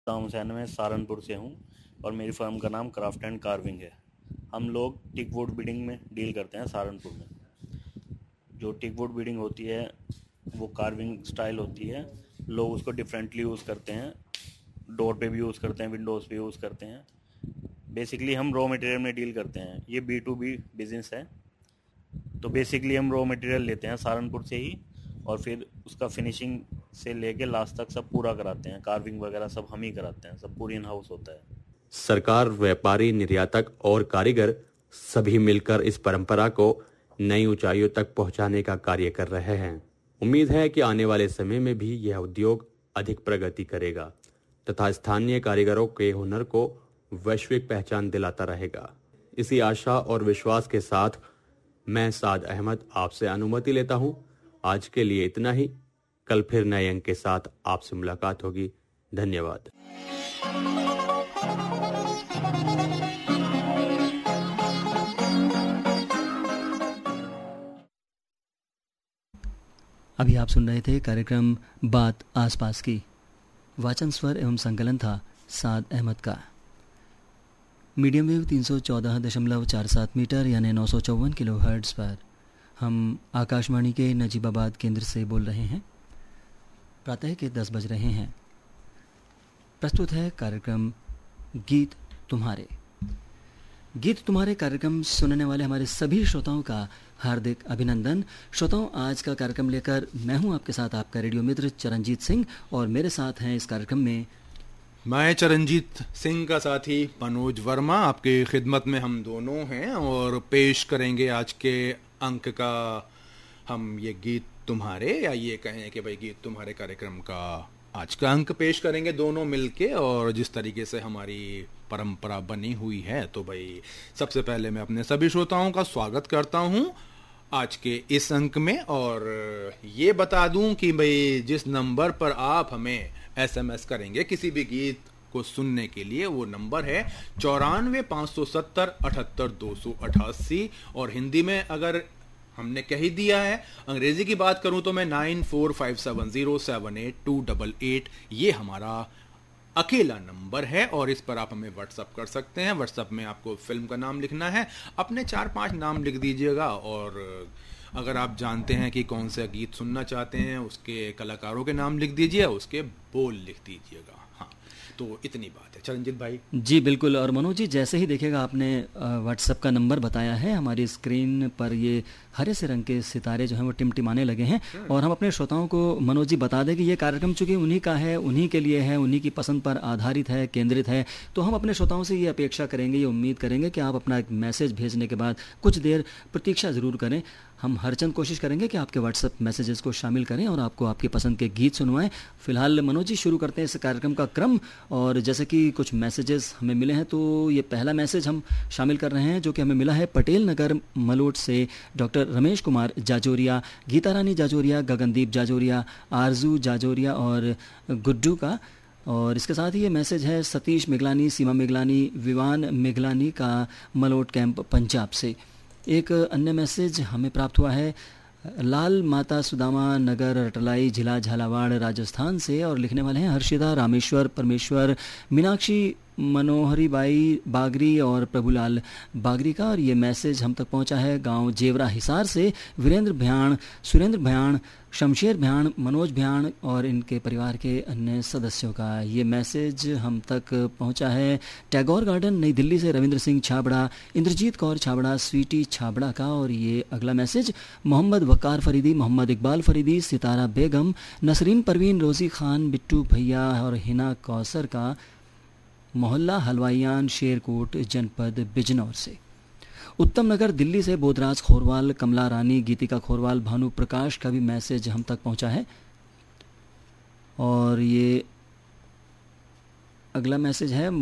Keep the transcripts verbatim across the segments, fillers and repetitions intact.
गाँव से मैं सहारनपुर से हूँ और मेरी फर्म का नाम क्राफ्ट एंड कार्विंग है। हम लोग टिक वुड बीडिंग में डील करते हैं सहारनपुर में। जो टिक वुड बीडिंग होती है वो कार्विंग स्टाइल होती है। लोग उसको डिफरेंटली यूज़ करते हैं, डोर पे भी यूज़ करते हैं, विंडोज़ पे यूज़ करते हैं। बेसिकली हम रॉ मटेरियल में डील करते हैं। ये बी टू बी बिजनेस है। तो बेसिकली हम रॉ मटेरियल लेते हैं सहारनपुर से ही और फिर उसका फिनिशिंग से लेके लास्ट तक सब पूरा कराते हैं। कार्विंग वगैरह सब हम ही कराते हैं, सब पूरी इन हाउस होता है। सरकार, व्यापारी, निर्यातक और कारीगर सभी मिलकर इस परंपरा को नई ऊंचाइयों तक पहुंचाने का कार्य कर रहे हैं। उम्मीद है कि आने वाले समय में भी यह उद्योग अधिक प्रगति करेगा तथा स्थानीय कारीगरों के हुनर को वैश्विक पहचान दिलाता रहेगा। इसी आशा और विश्वास के साथ मैं साद अहमद आपसे अनुमति लेता हूं। आज के लिए इतना ही। कल फिर नए अंक के साथ आपसे मुलाकात होगी। धन्यवाद। अभी आप सुन रहे थे कार्यक्रम बात आसपास की। वाचन स्वर एवं संकलन था साद अहमद का। मीडियम वेव तीन सौ चौदह दशमलव चार सात मीटर यानी नौ सौ चौवन किलो हर्ट्ज़ पर हम आकाशवाणी के नजीबाबाद केंद्र से बोल रहे हैं। प्रातः के दस बज रहे हैं। प्रस्तुत है कार्यक्रम गीत तुम्हारे। गीत तुम्हारे कार्यक्रम सुनने वाले हमारे सभी श्रोताओं का हार्दिक अभिनंदन। श्रोताओं, आज का कार्यक्रम लेकर मैं हूं आपके साथ आपका रेडियो मित्र चरणजीत सिंह और मेरे साथ हैं इस कार्यक्रम में मैं चरणजीत सिंह का साथी मनोज वर्मा। आपके खिदमत में हम दोनों हैं और पेश करेंगे आज के अंक का हम ये गीत तुम्हारे, या ये कहें कि भाई गीत तुम्हारे कार्यक्रम का आज का अंक पेश करेंगे दोनों मिलके। और जिस तरीके से हमारी परंपरा बनी हुई है, तो भाई सबसे पहले मैं अपने सभी श्रोताओं का स्वागत करता हूं आज के इस अंक में। और ये बता दूं कि भाई जिस नंबर पर आप हमें एसएमएस करेंगे किसी भी गीत को सुनने के लिए, वो नंबर है चौरानवे पाँच सौ सत्तर अठहत्तर दो सौ अठासी। और हिंदी में अगर हमने कह ही दिया है, अंग्रेजी की बात करूं तो मैं nine four five seven zero seven eight to double eight, ये हमारा अकेला नंबर है। और इस पर आप हमें व्हाट्सअप कर सकते हैं। व्हाट्सअप में आपको फिल्म का नाम लिखना है, अपने चार पांच नाम लिख दीजिएगा। और अगर आप जानते हैं कि कौन सा गीत सुनना चाहते हैं, उसके कलाकारों के नाम लिख दीजिए, उसके बोल लिख दीजिएगा। हाँ, तो इतनी बात है। चरणजीत भाई जी बिल्कुल। और मनोज जी, जैसे ही देखिएगा आपने व्हाट्सएप का नंबर बताया है, हमारी स्क्रीन पर ये हरे से रंग के सितारे जो हैं वो टिमटिमाने लगे हैं। और हम अपने श्रोताओं को मनोज जी बता दें कि ये कार्यक्रम चूंकि उन्हीं का है, उन्हीं के लिए है, उन्हीं की पसंद पर आधारित है, केंद्रित है, तो हम अपने श्रोताओं से ये अपेक्षा करेंगे, ये उम्मीद करेंगे कि आप अपना एक मैसेज भेजने के बाद कुछ देर प्रतीक्षा ज़रूर करें। हम हर चंद कोशिश करेंगे कि आपके व्हाट्सएप मैसेजेस को शामिल करें और आपको आपके पसंद के गीत सुनवाएं। फिलहाल मनोज जी शुरू करते हैं इस कार्यक्रम का क्रम। और जैसे कि कुछ मैसेजेस हमें मिले हैं, तो ये पहला मैसेज हम शामिल कर रहे हैं जो कि हमें मिला है पटेल नगर मलोट से डॉक्टर रमेश कुमार जाजोरिया, गीता रानी जाजोरिया, गगनदीप जाजोरिया, आरजू जाजोरिया और गुड्डू का। और इसके साथ ही ये मैसेज है सतीश मिगलानी, सीमा मिगलानी, विवान मिगलानी का मलोट कैंप पंजाब से। एक अन्य मैसेज हमें प्राप्त हुआ है लाल माता सुदामा नगर रटलाई जिला झालावाड़ राजस्थान से और लिखने वाले हैं हर्षिता रामेश्वर परमेश्वर मीनाक्षी मनोहरी बाई बागरी और प्रभुलाल बागरी का। और ये मैसेज हम तक पहुंचा है गांव जेवरा हिसार से वीरेंद्र भयाण, सुरेंद्र भयाण, शमशेर भयाण, मनोज भयाण और इनके परिवार के अन्य सदस्यों का। ये मैसेज हम तक पहुंचा है टैगोर गार्डन नई दिल्ली से रविंद्र सिंह छाबड़ा, इंद्रजीत कौर छाबड़ा, स्वीटी छाबड़ा का। और ये अगला मैसेज मोहम्मद वकार फरीदी, मोहम्मद इकबाल फरीदी, सितारा बेगम, नसरीन परवीन, रोज़ी खान, बिट्टू भैया और हिना कौसर का, मोहल्ला हलवाइयान, शेरकोट, जनपद बिजनौर से। उत्तम नगर दिल्ली से बोधराज खोरवाल, कमला रानी, गीतिका खोरवाल, भानु प्रकाश का भी मैसेज हम तक पहुंचा है। और ये अगला मैसेज है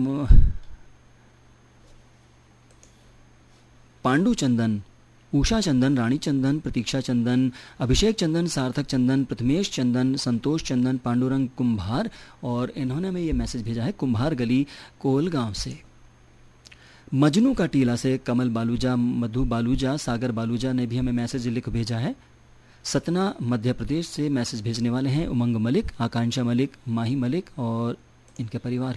पांडु चंदन, उषा चंदन, रानी चंदन, प्रतीक्षा चंदन, अभिषेक चंदन, सार्थक चंदन, प्रथमेश चंदन, संतोष चंदन, पांडुरंग कुंभार। और इन्होंने हमें ये मैसेज भेजा है कुंभार गली कोलगांव से। मजनू का टीला से कमल बालूजा, मधु बालूजा, सागर बालूजा ने भी हमें मैसेज लिख भेजा है। सतना मध्य प्रदेश से मैसेज भेजने वाले हैं उमंग मलिक, आकांक्षा मलिक, माही मलिक और इनके परिवार